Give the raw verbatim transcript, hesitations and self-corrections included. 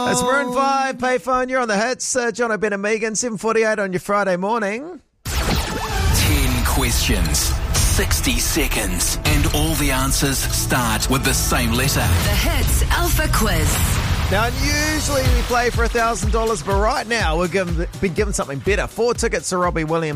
It's Maroon five, Payphone. You're on the hits. Uh, John O'Ben and Megan, seven forty-eight on your Friday morning. Ten questions, sixty seconds, and all the answers start with the same letter. The Hits Alpha Quiz. Now, usually we play for one thousand dollars, but right now we're given, been given something better. Four tickets to Robbie Williams